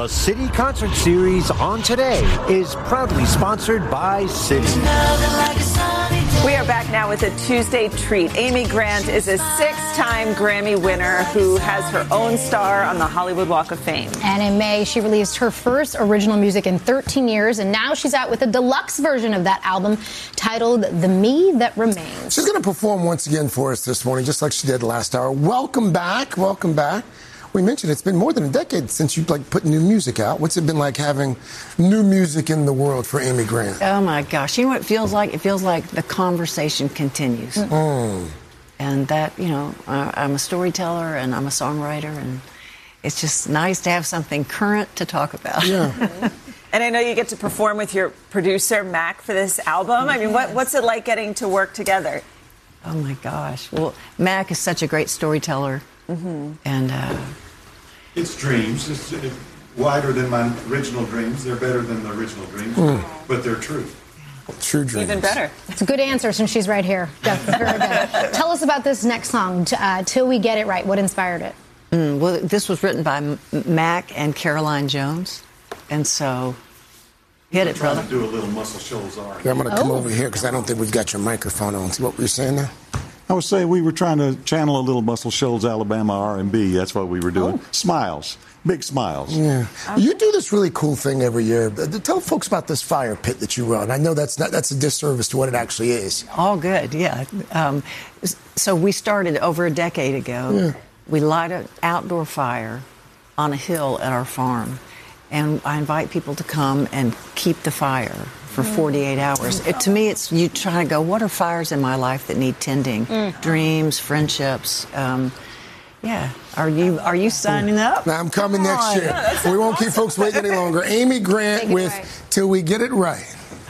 The City Concert Series on Today is proudly sponsored by Citi. We are back now with a Tuesday treat. Amy Grant is a 6-time Grammy winner who has her own star on the Hollywood Walk of Fame. And in May, she released her first original music in 13 years, and now she's out with a deluxe version of that album titled The Me That Remains. She's going to perform once again for us this morning, just like she did last hour. Welcome back. Welcome back. We mentioned it's been more than a decade since you put new music out. What's it been like having new music in the world for Amy Grant? Oh my gosh! You know what it feels like? It feels like the conversation continues, and that I'm a storyteller and I'm a songwriter, and it's just nice to have something current to talk about. Yeah. And I know you get to perform with your producer Mac for this album. I mean, what's it like getting to work together? Oh my gosh! Well, Mac is such a great storyteller, and. It's dreams. It's wider than my original dreams. They're better than the original dreams, but they're true. True dreams. Even better. It's a good answer since she's right here. Yeah, very good. Tell us about this next song, Till We Get It Right. What inspired it? Well, this was written by Mac and Caroline Jones, and so hit it, brother. I'm trying to do a little Muscle Shoals R. Yeah, I'm going to come over here because I don't think we've got your microphone on. See what were you saying there? I would say we were trying to channel a little Muscle Shoals, Alabama R&B. That's what we were doing. Smiles. Big smiles. Yeah. You do this really cool thing every year. Tell folks about this fire pit that you run. I know that's a disservice to what it actually is. All good, yeah. So we started over a decade ago. Yeah. We light an outdoor fire on a hill at our farm. And I invite people to come and keep the fire for 48 hours. To me, it's you try to go, what are fires in my life that need tending? Dreams, friendships. Yeah. Are you signing up? I'm coming next year. We won't keep folks waiting any longer. Amy Grant with Till We Get It Right.